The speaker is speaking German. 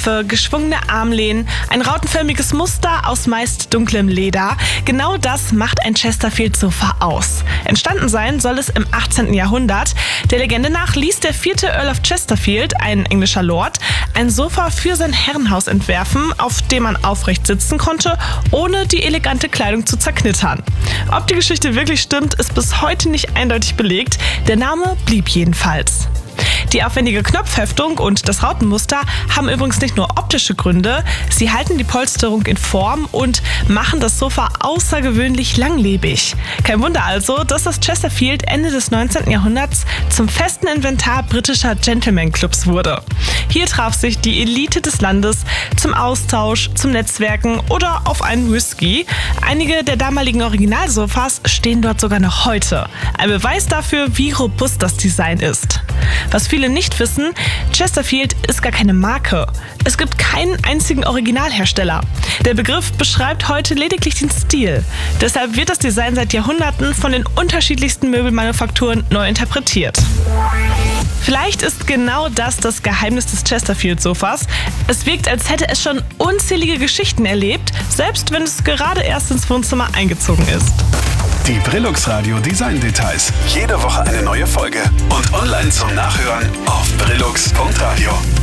Knöpfe, geschwungene Armlehnen, ein rautenförmiges Muster aus meist dunklem Leder. Genau das macht ein Chesterfield-Sofa aus. Entstanden sein soll es im 18. Jahrhundert. Der Legende nach ließ der 4. Earl of Chesterfield, ein englischer Lord, ein Sofa für sein Herrenhaus entwerfen, auf dem man aufrecht sitzen konnte, ohne die elegante Kleidung zu zerknittern. Ob die Geschichte wirklich stimmt, ist bis heute nicht eindeutig belegt. Der Name blieb jedenfalls. Die aufwendige Knopfheftung und das Rautenmuster haben übrigens nicht nur optische Gründe, sie halten die Polsterung in Form und machen das Sofa außergewöhnlich langlebig. Kein Wunder also, dass das Chesterfield Ende des 19. Jahrhunderts zum festen Inventar britischer Gentleman-Clubs wurde. Hier traf sich die Elite des Landes zum Austausch, zum Netzwerken oder auf einen Whisky. Einige der damaligen Originalsofas stehen dort sogar noch heute. Ein Beweis dafür, wie robust das Design ist. Was viele nicht wissen, Chesterfield ist gar keine Marke. Es gibt keinen einzigen Originalhersteller. Der Begriff beschreibt heute lediglich den Stil. Deshalb wird das Design seit Jahrhunderten von den unterschiedlichsten Möbelmanufakturen neu interpretiert. Vielleicht ist genau das Geheimnis des Chesterfield-Sofas. Es wirkt, als hätte es schon unzählige Geschichten erlebt, selbst wenn es gerade erst ins Wohnzimmer eingezogen ist. Die Brillux Radio Design Details. Jede Woche eine neue Folge. Und online zum Nachhören auf brillux.radio.